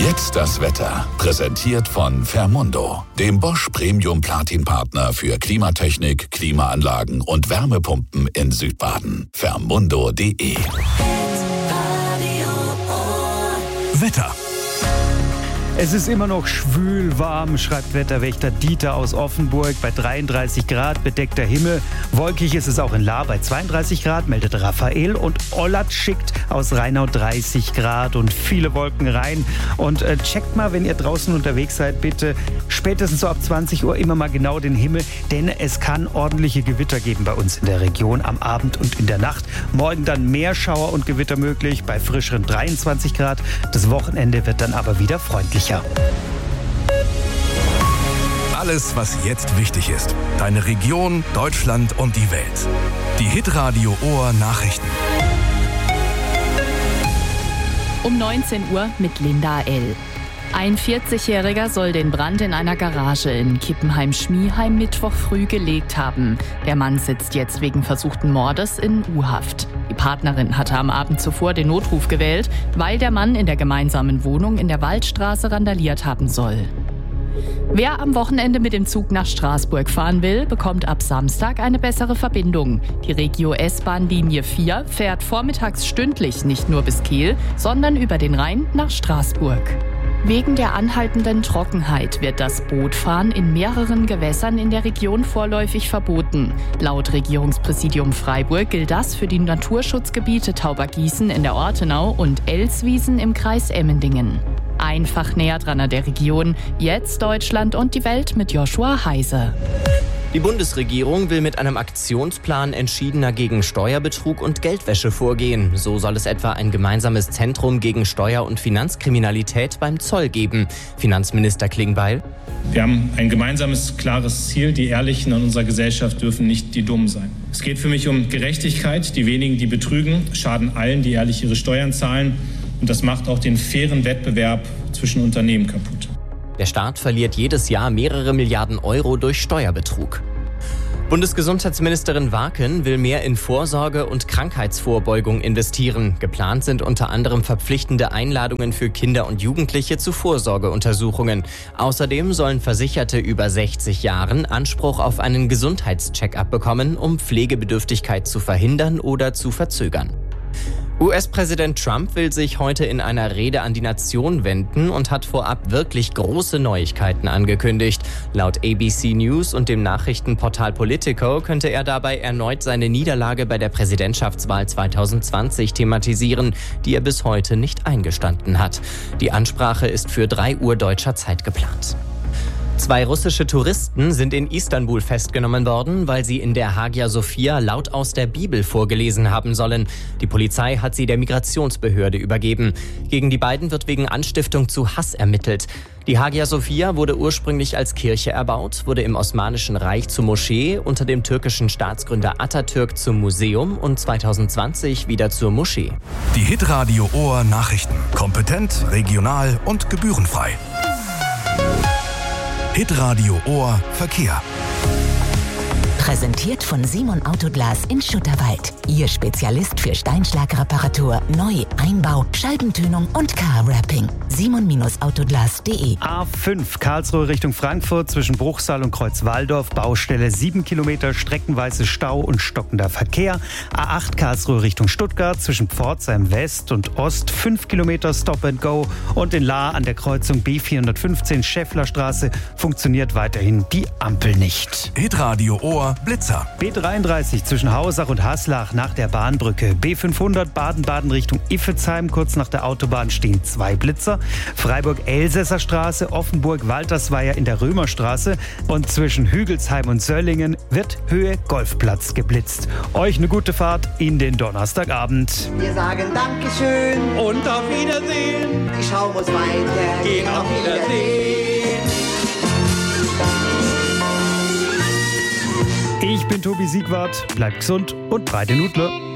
Jetzt das Wetter, präsentiert von Fermundo, dem Bosch Premium Platin Partner für Klimatechnik, Klimaanlagen und Wärmepumpen in Südbaden. Fermundo.de. Wetter. Es ist immer noch schwül warm, schreibt Wetterwächter Dieter aus Offenburg bei 33 Grad, bedeckter Himmel. Wolkig ist es auch in Lahr bei 32 Grad, meldet Raphael. Und Ollat schickt aus Rheinau 30 Grad und viele Wolken rein. Und checkt mal, wenn ihr draußen unterwegs seid, bitte spätestens so ab 20 Uhr immer mal genau den Himmel. Denn es kann ordentliche Gewitter geben bei uns in der Region am Abend und in der Nacht. Morgen dann mehr Schauer und Gewitter möglich bei frischeren 23 Grad. Das Wochenende wird dann aber wieder freundlicher. Alles, was jetzt wichtig ist. Deine Region, Deutschland und die Welt. Die Hitradio Ohr Nachrichten. Um 19 Uhr mit Linda L. Ein 40-Jähriger soll den Brand in einer Garage in Kippenheim-Schmieheim Mittwoch früh gelegt haben. Der Mann sitzt jetzt wegen versuchten Mordes in U-Haft. Die Partnerin hatte am Abend zuvor den Notruf gewählt, weil der Mann in der gemeinsamen Wohnung in der Waldstraße randaliert haben soll. Wer am Wochenende mit dem Zug nach Straßburg fahren will, bekommt ab Samstag eine bessere Verbindung. Die Regio S-Bahn Linie 4 fährt vormittags stündlich nicht nur bis Kehl, sondern über den Rhein nach Straßburg. Wegen der anhaltenden Trockenheit wird das Bootfahren in mehreren Gewässern in der Region vorläufig verboten. Laut Regierungspräsidium Freiburg gilt das für die Naturschutzgebiete Taubergießen in der Ortenau und Elswiesen im Kreis Emmendingen. Einfach näher dran an der Region. Jetzt Deutschland und die Welt mit Joshua Heise. Die Bundesregierung will mit einem Aktionsplan entschiedener gegen Steuerbetrug und Geldwäsche vorgehen. So soll es etwa ein gemeinsames Zentrum gegen Steuer- und Finanzkriminalität beim Zoll geben. Finanzminister Klingbeil: Wir haben ein gemeinsames, klares Ziel. Die Ehrlichen in unserer Gesellschaft dürfen nicht die Dummen sein. Es geht für mich um Gerechtigkeit. Die wenigen, die betrügen, schaden allen, die ehrlich ihre Steuern zahlen. Und das macht auch den fairen Wettbewerb zwischen Unternehmen kaputt. Der Staat verliert jedes Jahr mehrere Milliarden Euro durch Steuerbetrug. Bundesgesundheitsministerin Warken will mehr in Vorsorge und Krankheitsvorbeugung investieren. Geplant sind unter anderem verpflichtende Einladungen für Kinder und Jugendliche zu Vorsorgeuntersuchungen. Außerdem sollen Versicherte über 60 Jahren Anspruch auf einen Gesundheitscheck-up bekommen, um Pflegebedürftigkeit zu verhindern oder zu verzögern. US-Präsident Trump will sich heute in einer Rede an die Nation wenden und hat vorab wirklich große Neuigkeiten angekündigt. Laut ABC News und dem Nachrichtenportal Politico könnte er dabei erneut seine Niederlage bei der Präsidentschaftswahl 2020 thematisieren, die er bis heute nicht eingestanden hat. Die Ansprache ist für 3 Uhr deutscher Zeit geplant. 2 russische Touristen sind in Istanbul festgenommen worden, weil sie in der Hagia Sophia laut aus der Bibel vorgelesen haben sollen. Die Polizei hat sie der Migrationsbehörde übergeben. Gegen die beiden wird wegen Anstiftung zu Hass ermittelt. Die Hagia Sophia wurde ursprünglich als Kirche erbaut, wurde im Osmanischen Reich zur Moschee, unter dem türkischen Staatsgründer Atatürk zum Museum und 2020 wieder zur Moschee. Die Hitradio Ohr Nachrichten. Kompetent, regional und gebührenfrei. Hitradio Ohr Verkehr. Präsentiert von Simon Autoglas in Schutterwald. Ihr Spezialist für Steinschlagreparatur, Neu-, Einbau, Scheibentönung und Car-Wrapping. Simon-Autoglas.de. A5 Karlsruhe Richtung Frankfurt zwischen Bruchsal und Kreuzwaldorf. Baustelle 7 Kilometer, streckenweise Stau und stockender Verkehr. A8 Karlsruhe Richtung Stuttgart zwischen Pforzheim West und Ost 5 Kilometer Stop and Go. Und in Lahr an der Kreuzung B415 Schäfflerstraße funktioniert weiterhin die Ampel nicht. Hitradio Ohr Blitzer. B33 zwischen Hausach und Haslach nach der Bahnbrücke. B500 Baden-Baden Richtung Iffezheim. Kurz nach der Autobahn stehen 2 Blitzer. Freiburg-Elsässer Straße, Offenburg-Waltersweier in der Römerstraße. Und zwischen Hügelsheim und Söllingen wird Höhe Golfplatz geblitzt. Euch eine gute Fahrt in den Donnerstagabend. Wir sagen Dankeschön und auf Wiedersehen. Die Schau muss weiter gehen. Auf Wiedersehen. Ich bin Tobi Siegwart, bleibt gesund und breite Nudler.